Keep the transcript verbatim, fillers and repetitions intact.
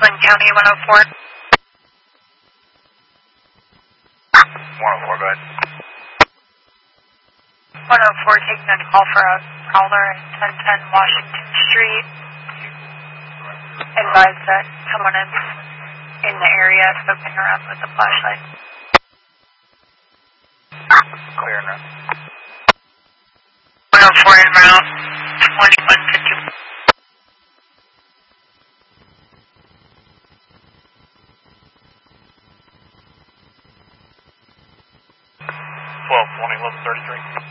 Glenn County, one oh four. one oh four, go ahead. one oh four taking a call for a prowler at ten ten Washington Street. Advise that someone is in the area scoping around with a flashlight. Clear now. one oh four en route, twenty-one fifty. twelve twenty, eleven thirty-three.